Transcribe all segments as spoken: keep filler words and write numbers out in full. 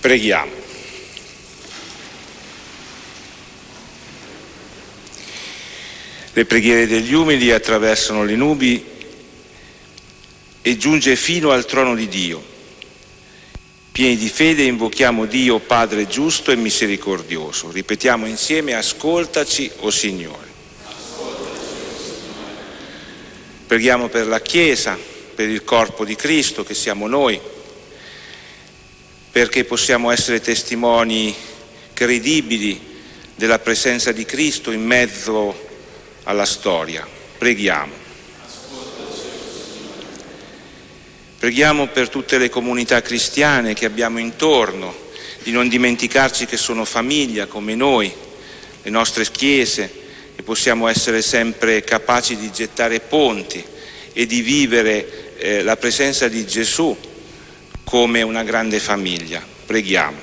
Preghiamo. Le preghiere degli umili attraversano le nubi e giunge fino al trono di Dio. Pieni di fede invochiamo Dio Padre giusto e misericordioso. Ripetiamo insieme: ascoltaci, o Signore. Preghiamo per la Chiesa, per il corpo di Cristo che siamo noi, perché possiamo essere testimoni credibili della presenza di Cristo in mezzo alla storia. Preghiamo. Preghiamo per tutte le comunità cristiane che abbiamo intorno, di non dimenticarci che sono famiglia come noi, le nostre chiese, e possiamo essere sempre capaci di gettare ponti e di vivere eh, la presenza di Gesù come una grande famiglia. Preghiamo.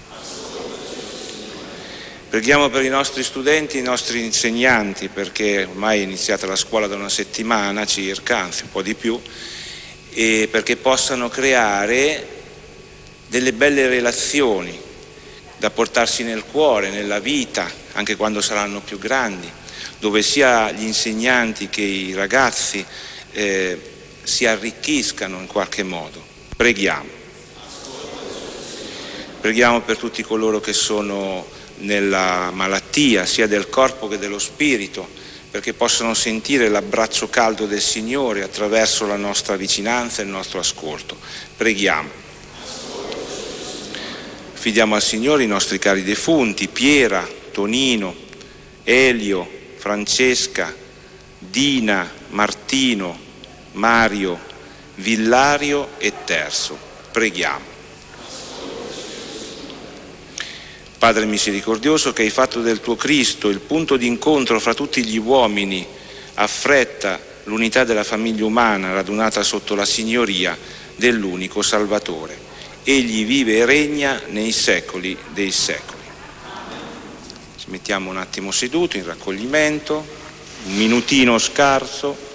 Preghiamo per i nostri studenti e i nostri insegnanti, perché ormai è iniziata la scuola da una settimana circa, anzi un po' di più, e perché possano creare delle belle relazioni da portarsi nel cuore, nella vita, anche quando saranno più grandi, dove sia gli insegnanti che i ragazzi eh, si arricchiscano in qualche modo. Preghiamo. Preghiamo per tutti coloro che sono nella malattia, sia del corpo che dello spirito, perché possano sentire l'abbraccio caldo del Signore attraverso la nostra vicinanza e il nostro ascolto. Preghiamo. Affidiamo al Signore i nostri cari defunti, Piera, Tonino, Elio, Francesca, Dina, Martino, Mario, Villario e Terzo. Preghiamo. Padre misericordioso, che hai fatto del tuo Cristo il punto di incontro fra tutti gli uomini, affretta l'unità della famiglia umana radunata sotto la signoria dell'unico Salvatore. Egli vive e regna nei secoli dei secoli. Ci mettiamo un attimo seduti in raccoglimento, un minutino scarso.